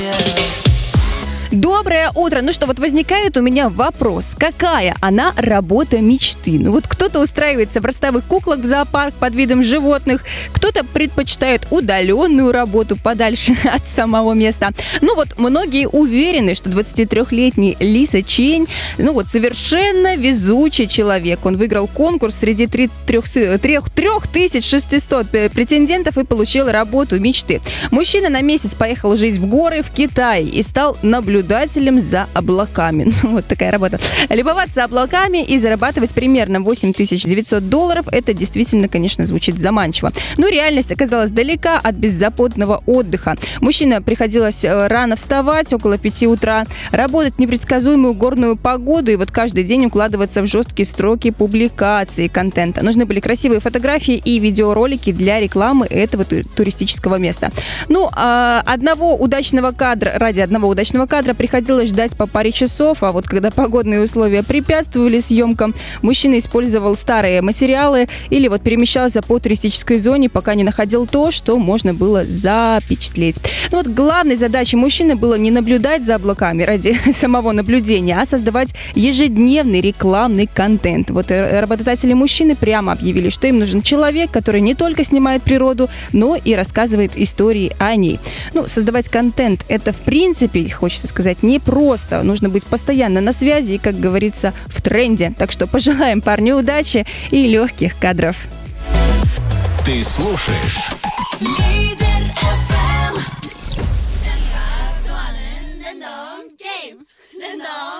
Доброе утро. Ну что, вот возникает у меня вопрос. Какая она работа мечты? Ну вот кто-то устраивается в ростовых куклах в зоопарк под видом животных, кто-то предпочитает удаленную работу подальше от самого места. Ну вот многие уверены, что 23-летний Лиса Чень, совершенно везучий человек. Он выиграл конкурс среди 3600 претендентов и получил работу мечты. Мужчина на месяц поехал жить в горы в Китай и стал наблюдателем за облаками. Вот такая работа. Любоваться облаками и зарабатывать примерно $8900. Это действительно, конечно, звучит заманчиво. Но реальность оказалась далека от беззаботного отдыха. Мужчине приходилось рано вставать, около 5 утра, работать в непредсказуемую горную погоду и вот каждый день укладываться в жесткие сроки публикации контента. Нужны были красивые фотографии и видеоролики для рекламы этого туристического места. Ради одного удачного кадра приходилось ждать по паре часов, а вот когда погодные условия препятствовали съемкам, мужчина использовал старые материалы или вот перемещался по туристической зоне, пока не находил то, что можно было запечатлеть. Главной задачей мужчины было не наблюдать за облаками ради самого наблюдения, а создавать ежедневный рекламный контент. Работодатели мужчины прямо объявили, что им нужен человек, который не только снимает природу, но и рассказывает истории о ней. Создавать контент — это, в принципе, хочется сказать, непросто. Нужно быть постоянно на связи и, как говорится, в тренде. Так что пожелаем парню удачи и легких кадров. Ты слушаешь Лидер FM.